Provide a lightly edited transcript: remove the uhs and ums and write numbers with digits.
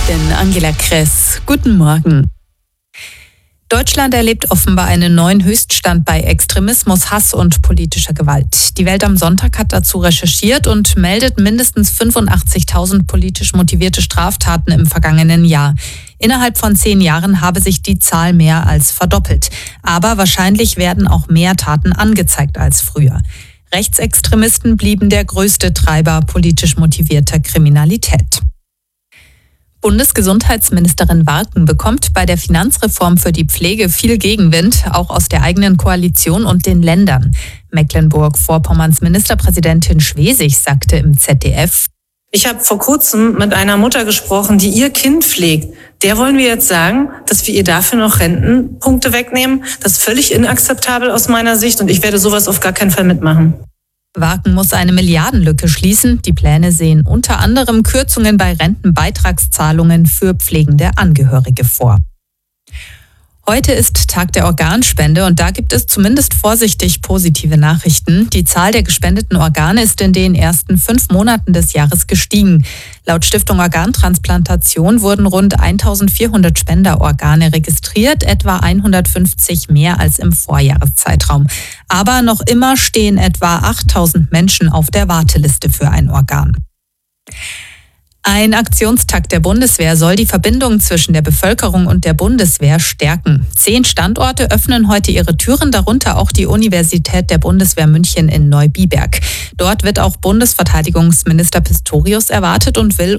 Nachrichten, Angela Kress. Guten Morgen. Deutschland erlebt offenbar einen neuen Höchststand bei Extremismus, Hass und politischer Gewalt. Die Welt am Sonntag hat dazu recherchiert und meldet mindestens 85.000 politisch motivierte Straftaten im vergangenen Jahr. Innerhalb von 10 Jahren habe sich die Zahl mehr als verdoppelt. Aber wahrscheinlich werden auch mehr Taten angezeigt als früher. Rechtsextremisten blieben der größte Treiber politisch motivierter Kriminalität. Bundesgesundheitsministerin Warken bekommt bei der Finanzreform für die Pflege viel Gegenwind, auch aus der eigenen Koalition und den Ländern. Mecklenburg-Vorpommerns Ministerpräsidentin Schwesig sagte im ZDF: Ich habe vor kurzem mit einer Mutter gesprochen, die ihr Kind pflegt. Der wollen wir jetzt sagen, dass wir ihr dafür noch Rentenpunkte wegnehmen? Das ist völlig inakzeptabel aus meiner Sicht und ich werde sowas auf gar keinen Fall mitmachen. Warken muss eine Milliardenlücke schließen. Die Pläne sehen unter anderem Kürzungen bei Rentenbeitragszahlungen für pflegende Angehörige vor. Heute ist Tag der Organspende und da gibt es zumindest vorsichtig positive Nachrichten. Die Zahl der gespendeten Organe ist in den ersten 5 Monaten des Jahres gestiegen. Laut Stiftung Organtransplantation wurden rund 1.400 Spenderorgane registriert, etwa 150 mehr als im Vorjahreszeitraum. Aber noch immer stehen etwa 8.000 Menschen auf der Warteliste für ein Organ. Ein Aktionstag der Bundeswehr soll die Verbindung zwischen der Bevölkerung und der Bundeswehr stärken. 10 Standorte öffnen heute ihre Türen, darunter auch die Universität der Bundeswehr München in Neubiberg. Dort wird auch Bundesverteidigungsminister Pistorius erwartet und will